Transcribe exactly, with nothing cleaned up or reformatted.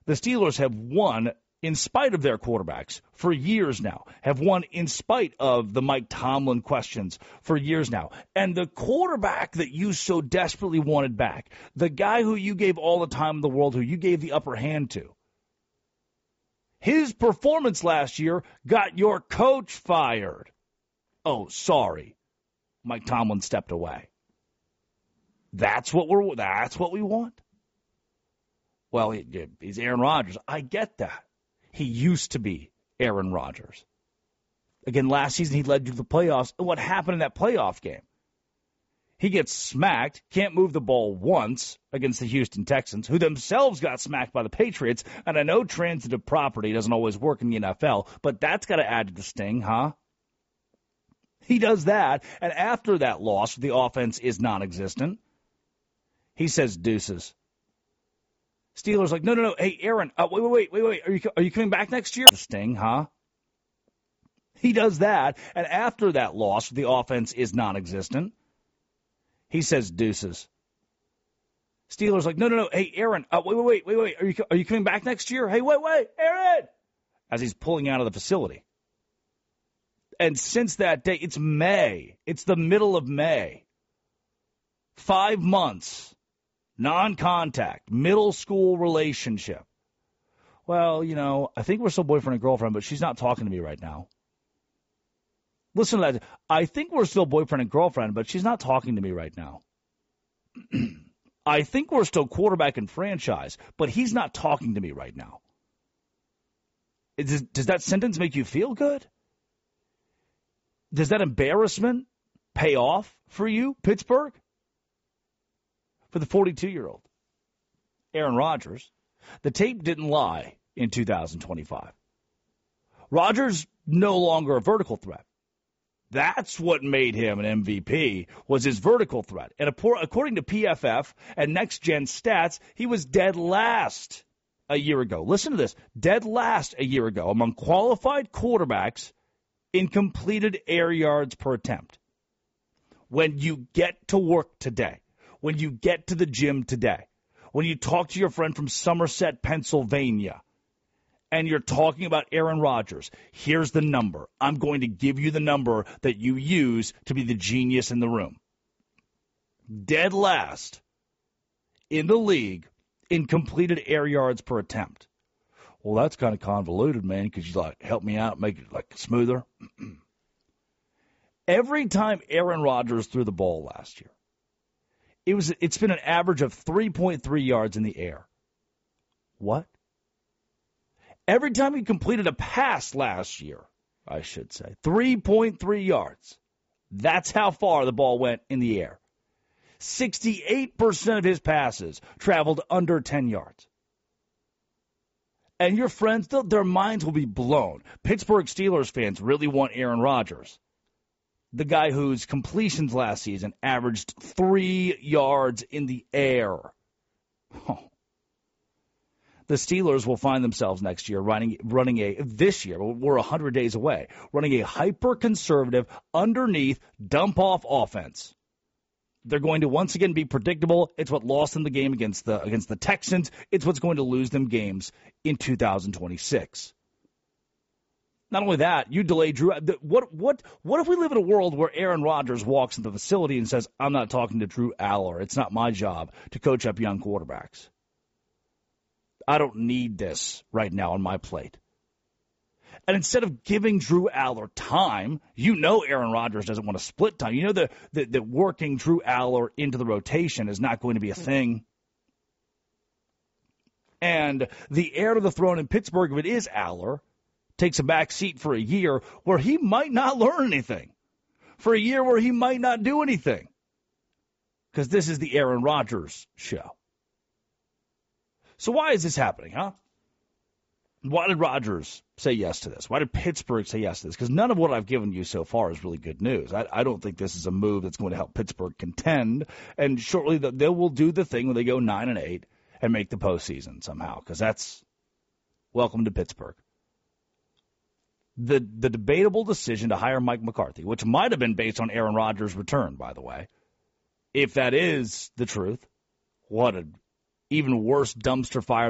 The Steelers have won in spite of their quarterbacks for years now, have won in spite of the Mike Tomlin questions for years now. And the quarterback that you so desperately wanted back, the guy who you gave all the time in the world, who you gave the upper hand to, his performance last year got your coach fired. Oh, sorry. Mike Tomlin stepped away. That's what we're that's what we want. Well, he, he's Aaron Rodgers. I get that. He used to be Aaron Rodgers. Again, last season he led you to the playoffs. And what happened in that playoff game? He gets smacked, can't move the ball once against the Houston Texans, who themselves got smacked by the Patriots. And I know transitive property doesn't always work in the N F L, but that's got to add to the sting, huh? He does that, and after that loss, the offense is non-existent. He says deuces. Steelers like, no, no, no. Hey, Aaron, uh, wait, wait, wait, wait, wait. Are you, are you coming back next year? The sting, huh? He does that, and after that loss, the offense is non-existent. He says deuces. Steelers like, no, no, no. Hey, Aaron, uh, wait, wait, wait, wait, wait. Are you, are you coming back next year? Hey, wait, wait, Aaron! As he's pulling out of the facility. And since that day, it's May. It's the middle of May. Five months. Non-contact, middle school relationship. Well, you know, I think we're still boyfriend and girlfriend, but she's not talking to me right now. Listen to that. I think we're still boyfriend and girlfriend, but she's not talking to me right now. I think we're still quarterback and franchise, but he's not talking to me right now. Does, does that sentence make you feel good? Does that embarrassment pay off for you, Pittsburgh? For the forty-two-year-old, Aaron Rodgers, the tape didn't lie in two thousand twenty-five. Rodgers no longer a vertical threat. That's what made him an M V P, was his vertical threat. And according to P F F and Next Gen Stats, he was dead last a year ago. Listen to this. Dead last a year ago among qualified quarterbacks in completed air yards per attempt. When you get to work today, when you get to the gym today, when you talk to your friend from Somerset, Pennsylvania, and you're talking about Aaron Rodgers, here's the number. I'm going to give you the number that you use to be the genius in the room. Dead last in the league in completed air yards per attempt. Well, that's kind of convoluted, man. Could you like help me out, make it like smoother? Every time Aaron Rodgers threw the ball last year, It was, it's been an average of three point three yards in the air. What? Every time he completed a pass last year, I should say, three point three yards. That's how far the ball went in the air. sixty-eight percent of his passes traveled under ten yards. And your friends, their minds will be blown. Pittsburgh Steelers fans really want Aaron Rodgers. The guy whose completions last season averaged three yards in the air. Oh. The Steelers will find themselves next year running, running a, this year, we're one hundred days away, running a hyper-conservative, underneath, dump-off offense. They're going to once again be predictable. It's what lost them the game against the against the Texans. It's what's going to lose them games in two thousand twenty-six. Not only that, you delay Drew. What what what if we live in a world where Aaron Rodgers walks into the facility and says, "I'm not talking to Drew Aller. It's not my job to coach up young quarterbacks. I don't need this right now on my plate." And instead of giving Drew Aller time, you know Aaron Rodgers doesn't want to split time. You know that the, the working Drew Aller into the rotation is not going to be a thing. And the heir to the throne in Pittsburgh, if it is Aller, takes a back seat for a year where he might not learn anything, for a year where he might not do anything, because this is the Aaron Rodgers show. So why is this happening, huh? Why did Rodgers say yes to this? Why did Pittsburgh say yes to this? Because none of what I've given you so far is really good news. I, I don't think this is a move that's going to help Pittsburgh contend, and shortly they will do the thing when they go nine and eight and make the postseason somehow, because that's welcome to Pittsburgh. The the debatable decision to hire Mike McCarthy, which might have been based on Aaron Rodgers' return, by the way. If that is the truth, what an even worse dumpster fire